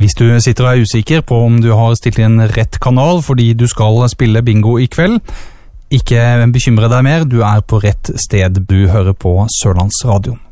Hvis du sitter og usikker på om du har stilt inn rett kanal fordi du skal spille bingo I kveld, ikke bekymre deg mer, du på rett sted, du hører på Sørlandsradioen.